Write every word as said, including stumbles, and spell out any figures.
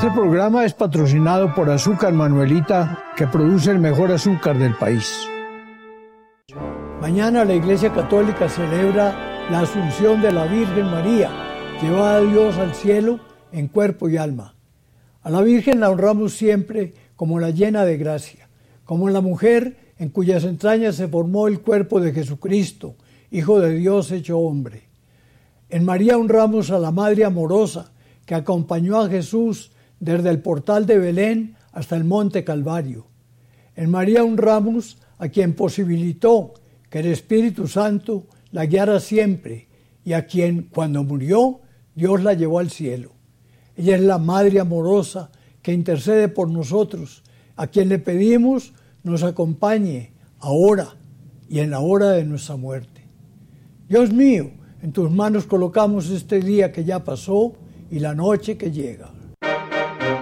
Este programa es patrocinado por Azúcar Manuelita, que produce el mejor azúcar del país. Mañana la Iglesia Católica celebra la Asunción de la Virgen María, llevada a Dios al cielo en cuerpo y alma. A la Virgen la honramos siempre como la llena de gracia, como la mujer en cuyas entrañas se formó el cuerpo de Jesucristo, Hijo de Dios hecho hombre. En María honramos a la Madre amorosa que acompañó a Jesús desde el portal de Belén hasta el monte Calvario. En María honramos a quien posibilitó que el Espíritu Santo la guiara siempre y a quien, cuando murió, Dios la llevó al cielo. Ella es la Madre amorosa que intercede por nosotros, a quien le pedimos nos acompañe ahora y en la hora de nuestra muerte. Dios mío, en tus manos colocamos este día que ya pasó y la noche que llega.